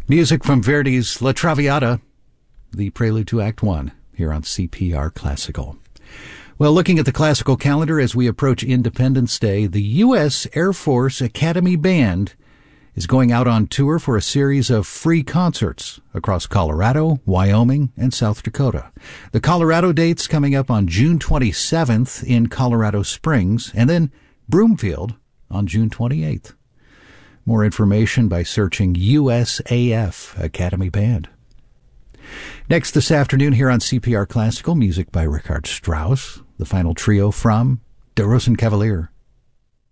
Music from Verdi's La Traviata, the prelude to Act One, here on CPR Classical. Well, looking at the classical calendar as we approach Independence Day, the U.S. Air Force Academy Band is going out on tour for a series of free concerts across Colorado, Wyoming, and South Dakota. The Colorado dates coming up on June 27th in Colorado Springs, and then Broomfield on June 28th. More information by searching USAF Academy Band. Next this afternoon here on CPR Classical, music by Richard Strauss, the final trio from Der Rosenkavalier.